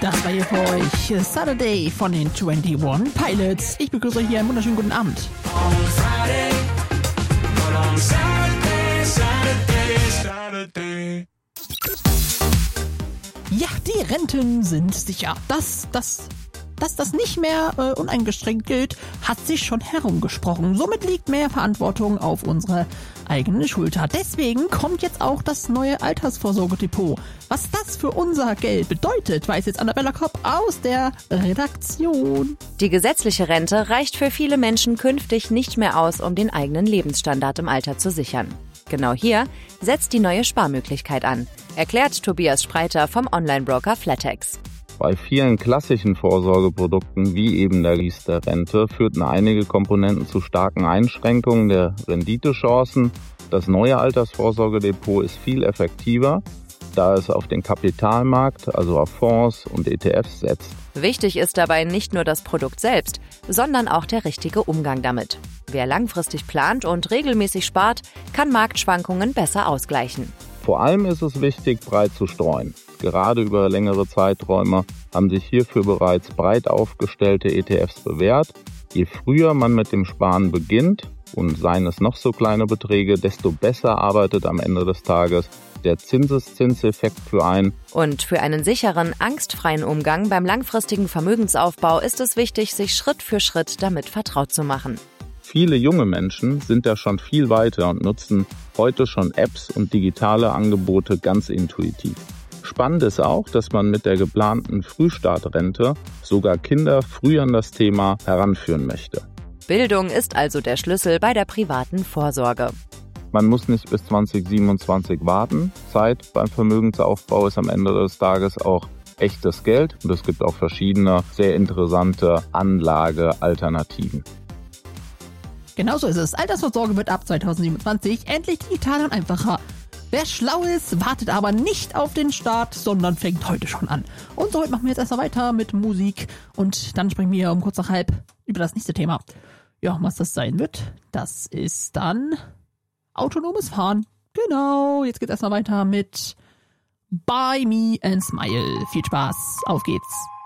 Das war hier für euch Saturday von den 21 Pilots. Ich begrüße euch hier einen wunderschönen guten Abend. Ja, die Renten sind sicher. Dass das nicht mehr uneingeschränkt gilt, hat sich schon herumgesprochen. Somit liegt mehr Verantwortung auf unsere eigene Schulter. Deswegen kommt jetzt auch das neue Altersvorsorgedepot. Was das für unser Geld bedeutet, weiß jetzt Annabella Kopp aus der Redaktion. Die gesetzliche Rente reicht für viele Menschen künftig nicht mehr aus, um den eigenen Lebensstandard im Alter zu sichern. Genau hier setzt die neue Sparmöglichkeit an, erklärt Tobias Spreiter vom Online-Broker Flatex. Bei vielen klassischen Vorsorgeprodukten wie eben der Riester-Rente führten einige Komponenten zu starken Einschränkungen der Renditechancen. Das neue Altersvorsorgedepot ist viel effektiver, da es auf den Kapitalmarkt, also auf Fonds und ETFs setzt. Wichtig ist dabei nicht nur das Produkt selbst, sondern auch der richtige Umgang damit. Wer langfristig plant und regelmäßig spart, kann Marktschwankungen besser ausgleichen. Vor allem ist es wichtig, breit zu streuen. Gerade über längere Zeiträume haben sich hierfür bereits breit aufgestellte ETFs bewährt. Je früher man mit dem Sparen beginnt, und seien es noch so kleine Beträge, desto besser arbeitet am Ende des Tages der Zinseszinseffekt für einen. Und für einen sicheren, angstfreien Umgang beim langfristigen Vermögensaufbau ist es wichtig, sich Schritt für Schritt damit vertraut zu machen. Viele junge Menschen sind da schon viel weiter und nutzen heute schon Apps und digitale Angebote ganz intuitiv. Spannend ist auch, dass man mit der geplanten Frühstartrente sogar Kinder früh an das Thema heranführen möchte. Bildung ist also der Schlüssel bei der privaten Vorsorge. Man muss nicht bis 2027 warten. Zeit beim Vermögensaufbau ist am Ende des Tages auch echtes Geld. Und es gibt auch verschiedene sehr interessante Anlagealternativen. Genauso ist es. Altersvorsorge wird ab 2027 endlich digital und einfacher. Wer schlau ist, wartet aber nicht auf den Start, sondern fängt heute schon an. Und so, heute machen wir jetzt erstmal weiter mit Musik und dann sprechen wir um kurz nach halb über das nächste Thema. Ja, was das sein wird, das ist dann autonomes Fahren. Genau, jetzt geht's erstmal weiter mit Buy Me and Smile. Viel Spaß, auf geht's.